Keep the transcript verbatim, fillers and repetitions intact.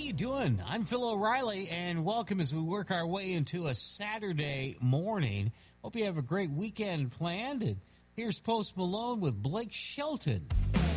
you doing? I'm Phil O'Reilly, and welcome as we work our way into a Saturday morning. Hope you have a great weekend planned. And here's Post Malone with Blake Shelton.